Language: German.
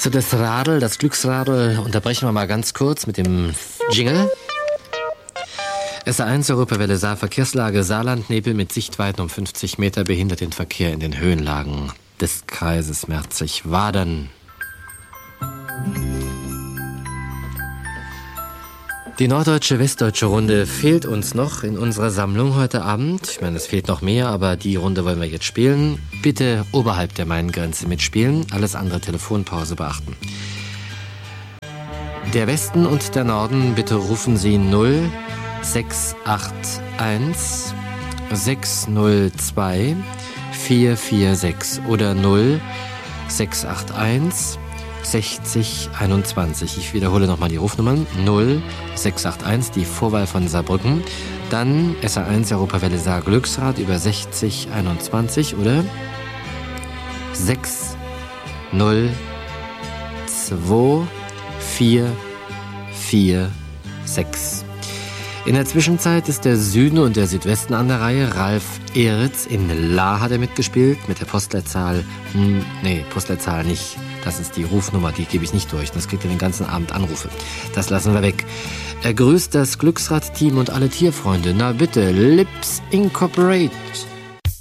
So, das Radl, das Glücksradl, unterbrechen wir mal ganz kurz mit dem Jingle. SA1 Europawelle Saar, Verkehrslage Saarland, Nebel mit Sichtweiten um 50 Meter behindert den Verkehr in den Höhenlagen des Kreises Merzig-Wadern. Die norddeutsche, westdeutsche Runde fehlt uns noch in unserer Sammlung heute Abend. Ich meine, es fehlt noch mehr, aber die Runde wollen wir jetzt spielen. Bitte oberhalb der Main-Grenze mitspielen, alles andere Telefonpause beachten. Der Westen und der Norden, bitte rufen Sie 0681 602 446 oder 0681 60 21. Ich wiederhole nochmal die Rufnummern. 0681, die Vorwahl von Saarbrücken. Dann SA1 Europawelle Saar Glücksrad über 60 21 oder 6 0 2 4 4 6. In der Zwischenzeit ist der Süden und der Südwesten an der Reihe. Ralf Ehritz in La hat er mitgespielt mit der Postleitzahl. Postleitzahl nicht. Das ist die Rufnummer, die gebe ich nicht durch. Das kriegt ihr den ganzen Abend Anrufe. Das lassen wir weg. Er grüßt das Glücksrad-Team und alle Tierfreunde. Na bitte, Lips Incorporate.